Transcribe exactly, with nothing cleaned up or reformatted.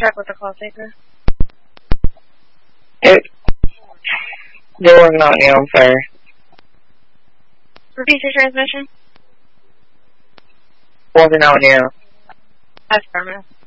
check with the call taker. It, they were not new, I'm sorry. Repeat your transmission. Wasn't out new. Affirmative.